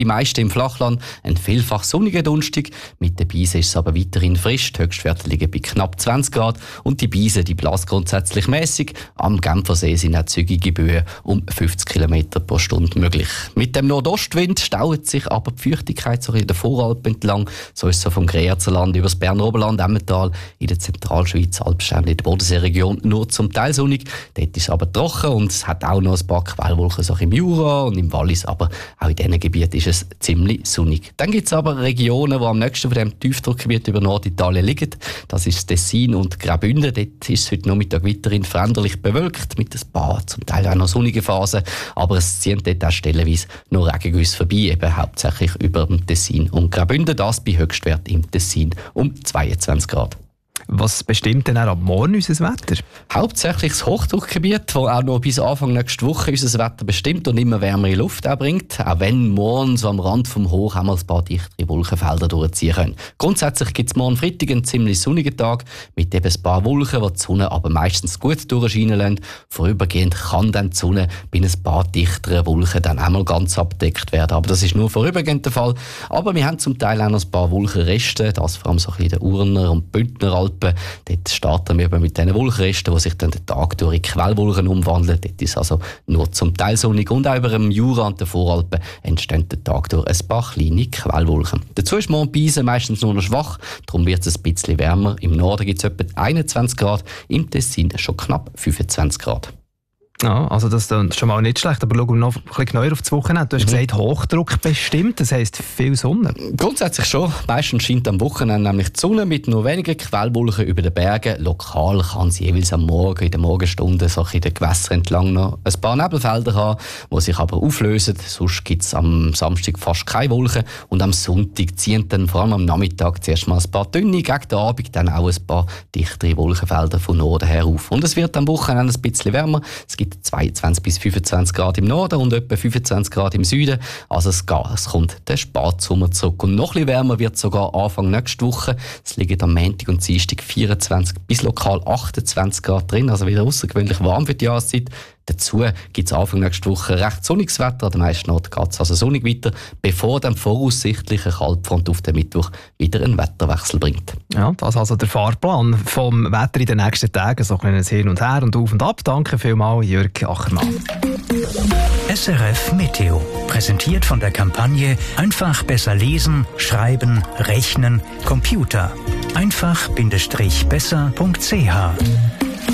Die meisten im Flachland ein vielfach sonniger Donnerstag. Mit der Beise ist es aber weiterhin frisch. Die Höchstwerte liegen bei knapp 20 Grad. Und die Beise, die bläst grundsätzlich mäßig. Am Genfersee sind auch zügige Böen um 50 km pro Stunde möglich. Mit dem Nordostwind staut sich aber die Feuchtigkeit so in der Voralpen entlang. So ist es so vom Greyerzer über das Berner Oberland, Emmental, in der Zentralschweiz, Alpstein, in der Bodenseeregion nur zum Teil sonnig. Dort ist es aber trocken und es hat auch noch ein paar Quellwolken so im Jura und im Wallis, aber auch in diesen Gebieten ist es ziemlich sonnig. Dann gibt es aber Regionen, die am nächsten von dem Tiefdruckgebiet über Norditalien liegen. Das ist Tessin und Graubünden. Dort ist es heute Nachmittag weiterhin veränderlich bewölkt mit ein paar, zum Teil auch noch sonnige Phasen. Aber es ziehen dort auch stellenweise noch Regengüsse vorbei, eben hauptsächlich über dem Tessin und Graubünden. Das bei Höchstwert im Tessin um 22 Grad. Was bestimmt denn auch ab morgen unser Wetter? Hauptsächlich das Hochdruckgebiet, das auch noch bis Anfang nächste Woche unser Wetter bestimmt und immer wärmere Luft auch bringt. Auch wenn morgen so am Rand vom Hoch einmal ein paar dichtere Wolkenfelder durchziehen können. Grundsätzlich gibt es morgen Freitag einen ziemlich sonnigen Tag mit eben ein paar Wolken, die die Sonne aber meistens gut durchscheinen lassen. Vorübergehend kann dann die Sonne bei ein paar dichteren Wolken dann einmal ganz abgedeckt werden. Aber das ist nur vorübergehend der Fall. Aber wir haben zum Teil auch noch ein paar Wolkenreste, das vor allem so ein bisschen in den Urner und Bündner Alpen. Dort starten wir eben mit diesen Wolkenresten, die sich dann den Tag durch in Quellwolken umwandeln. Dort ist also nur zum Teil sonnig und auch über dem Jura und den Voralpen entstehen den Tag durch ein paar kleine Quellwolken. Dazu ist morgen bei Beise meistens nur noch schwach, darum wird es ein bisschen wärmer. Im Norden gibt es etwa 21 Grad, im Tessin schon knapp 25 Grad. Ja, also das ist schon mal nicht schlecht, aber schauen wir noch ein bisschen genauer auf das Wochenende. Du hast gesagt, Hochdruck bestimmt, das heisst viel Sonne. Grundsätzlich schon. Meistens scheint am Wochenende nämlich die Sonne mit nur wenigen Quellwolken über den Bergen. Lokal kann es jeweils am Morgen, in den Morgenstunden, so in den Gewässern entlang noch ein paar Nebelfelder haben, die sich aber auflösen. Sonst gibt es am Samstag fast keine Wolken und am Sonntag ziehen dann vor allem am Nachmittag zuerst mal ein paar dünne, gegen den Abend dann auch ein paar dichtere Wolkenfelder von Norden her auf. Und es wird am Wochenende ein bisschen wärmer. Es gibt 22 bis 25 Grad im Norden und etwa 25 Grad im Süden. Also es kommt der Spätsommer zurück. Und noch ein bisschen wärmer wird sogar Anfang nächste Woche. Es liegen am Montag und Dienstag 24 bis lokal 28 Grad drin. Also wieder außergewöhnlich warm für die Jahreszeit. Dazu gibt es Anfang nächste Woche recht sonniges Wetter. An den meisten Orten geht es also sonnig weiter, bevor dann voraussichtlich eine Kaltfront auf den Mittwoch wieder einen Wetterwechsel bringt. Ja, das ist also der Fahrplan vom Wetter in den nächsten Tagen. So ein Hin und Her und auf und ab. Danke vielmals, Jürg Achermann. SRF Meteo. Präsentiert von der Kampagne Einfach besser lesen, schreiben, rechnen, Computer. Einfach-besser.ch